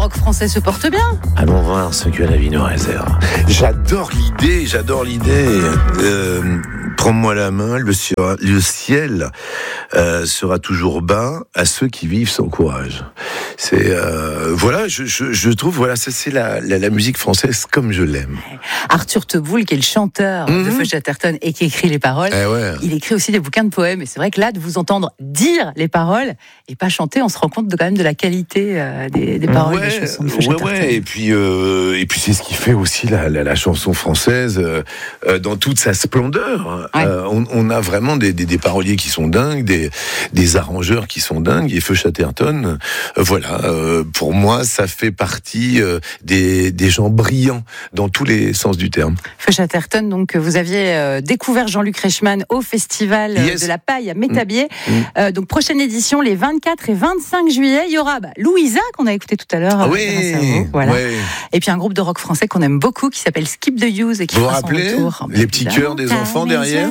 rock français se porte bien. Allons voir ce que la vie nous réserve. J'adore l'idée. Prends-moi la main, le ciel sera toujours bas à ceux qui vivent sans courage. C'est voilà, je trouve voilà, ça c'est la musique française comme je l'aime. Arthur Teboul, qui est le chanteur de Feu Chatterton et qui écrit les paroles, il écrit aussi des bouquins de poèmes. Et c'est vrai que là, de vous entendre dire les paroles et pas chanter, on se rend compte quand même de la qualité des paroles des chansons de Feu Chatterton. Et puis c'est ce qui fait aussi la chanson française dans toute sa splendeur. On a vraiment des paroliers qui sont dingues, des arrangeurs qui sont dingues. Et Feu Chatterton, pour moi, ça fait partie des gens brillants dans tous les sens du terme. Feu Chatterton, donc vous aviez découvert Jean-Luc Reichmann au festival de la Paille à Métabier. Donc prochaine édition les 24 et 25 juillet. Il y aura Louisa qu'on a écouté tout à l'heure. Et puis un groupe de rock français qu'on aime beaucoup qui s'appelle Skip the Use et qui vous vous fera son rappelez retour. Les petits chœurs des enfants derrière.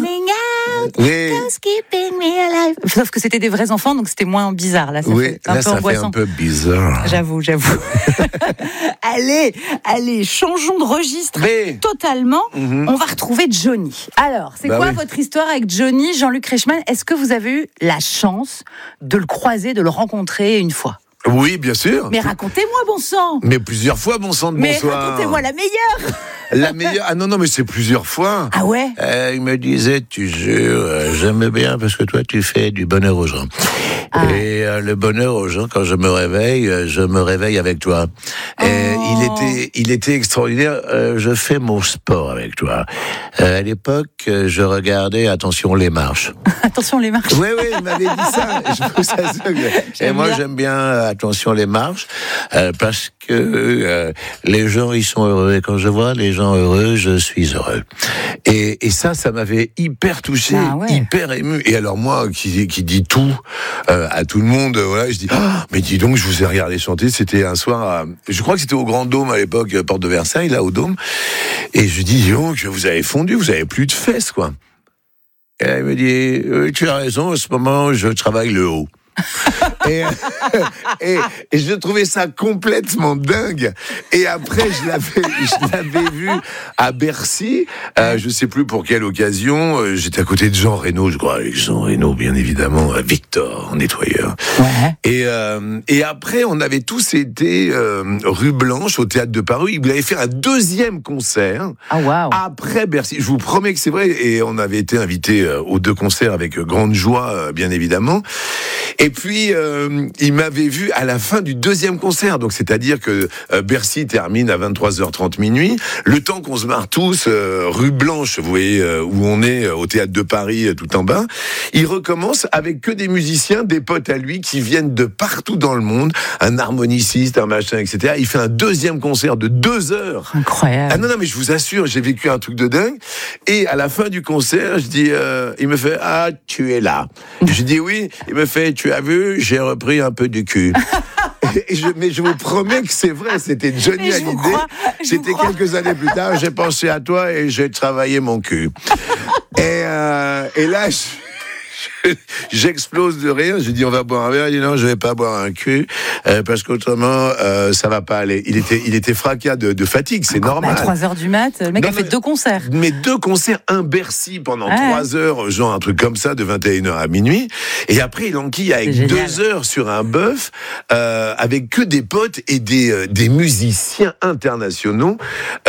Sauf que c'était des vrais enfants, donc c'était moins bizarre. Là, ça fait un peu bizarre. J'avoue. Allez, changeons de registre totalement. On va retrouver Johnny. Alors, c'est quoi votre histoire avec Johnny, Jean-Luc Reichmann? Est-ce que vous avez eu la chance de le croiser, de le rencontrer une fois? Oui, bien sûr. Mais racontez-moi, bon sang. Mais plusieurs fois, bon sang de bonsoir. Mais racontez-moi la meilleure. La meilleure. Ah non, mais c'est plusieurs fois. Ah ouais. Il me disait, tu jures, j'aime bien parce que toi, tu fais du bonheur aux gens. Et le bonheur aux gens, quand je me réveille avec toi. Et il était extraordinaire. Je fais mon sport avec toi. À l'époque, je regardais Attention les marches. Attention les marches. Oui, il m'avait dit ça. Et moi, j'aime bien Attention les marches parce que les gens, ils sont heureux. Et quand je vois les gens heureux, je suis heureux. Et ça m'avait hyper touché, hyper ému. Et alors moi, qui dit tout à tout le monde, je dis mais dis donc, je vous ai regardé chanter. C'était un soir, je crois que c'était au Grand Dôme à l'époque, porte de Versailles, là au Dôme. Et je dis donc, vous avez fondu, vous avez plus de fesses, quoi. Et elle me dit, tu as raison, en ce moment, je travaille le haut. et je trouvais ça complètement dingue. Et après, je l'avais vu à Bercy. Je sais plus pour quelle occasion. J'étais à côté de Jean Reno, je crois, avec Jean Reno, bien évidemment, Victor, nettoyeur. Et après, on avait tous été rue Blanche au Théâtre de Paris. Il avait fait un deuxième concert après Bercy. Je vous promets que c'est vrai. Et on avait été invités aux deux concerts avec grande joie, bien évidemment. Et puis, il m'avait vu à la fin du deuxième concert. Donc, c'est-à-dire que Bercy termine à 23h30 minuit. Le temps qu'on se marre tous, rue Blanche, vous voyez, où on est au Théâtre de Paris, tout en bas. Il recommence avec que des musiciens, des potes à lui qui viennent de partout dans le monde. Un harmoniciste, un machin, etc. Il fait un deuxième concert de 2 heures. Incroyable. Ah non, mais je vous assure, j'ai vécu un truc de dingue. Et à la fin du concert, je dis, il me fait, tu es là. Je dis oui. Il me fait, tu as vu, j'ai repris un peu du cul. Mais je vous promets que c'est vrai, c'était Johnny Hallyday. C'était quelques années plus tard, j'ai pensé à toi et j'ai travaillé mon cul. Et là, j'explose de rire. Je dis on va boire un verre. Il dit non, je vais pas boire un cul parce qu'autrement ça va pas aller. Il était fracas de fatigue, c'est normal. À 3h du mat, le mec a fait 2 concerts. Mais 2 concerts, un Bercy pendant 3 heures, genre un truc comme ça de 21h à minuit. Et après il enquille avec 2 heures sur un bœuf avec que des potes et des musiciens internationaux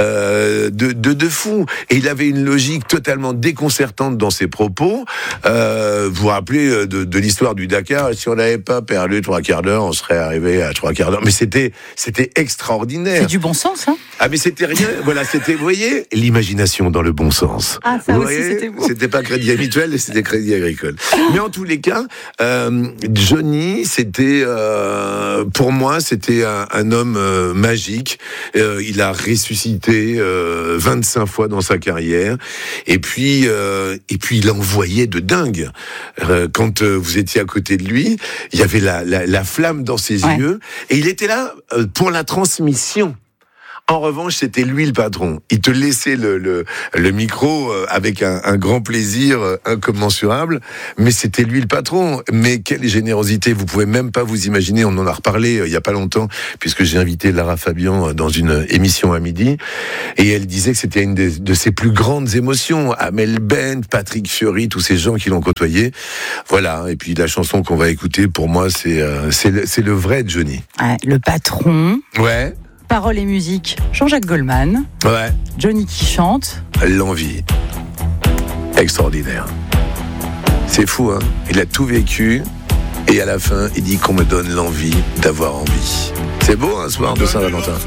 de fous. Et il avait une logique totalement déconcertante dans ses propos. Vous vous rappelez de l'histoire du Dakar, si on n'avait pas perdu 3 quarts d'heure, on serait arrivé à 3 quarts d'heure. Mais c'était extraordinaire. C'est du bon sens, hein. Ah, mais c'était rien. Voilà, c'était, vous voyez, l'imagination dans le bon sens. Ah, ça vous aussi, c'était beau. C'était pas Crédit Mutuel, c'était Crédit Agricole. Mais en tous les cas, Johnny, c'était, pour moi, c'était un homme magique. Il a ressuscité 25 fois dans sa carrière. Et puis il envoyait de dingue. Quand vous étiez à côté de lui, il y avait la flamme dans ses yeux. Et il était là pour la transmission. En revanche, c'était lui le patron. Il te laissait le micro avec un grand plaisir incommensurable, mais c'était lui le patron. Mais quelle générosité, vous pouvez même pas vous imaginer. On en a reparlé il y a pas longtemps, puisque j'ai invité Lara Fabian dans une émission à midi, et elle disait que c'était une de ses plus grandes émotions. Amel Bent, Patrick Fiori, tous ces gens qui l'ont côtoyé. Voilà. Et puis la chanson qu'on va écouter, pour moi, c'est le vrai Johnny. Le patron. Ouais. Paroles et musique, Jean-Jacques Goldman. Ouais. Johnny qui chante. L'envie. Extraordinaire. C'est fou, hein. Il a tout vécu, et à la fin, il dit qu'on me donne l'envie d'avoir envie. C'est beau, un soir de Saint-Valentin.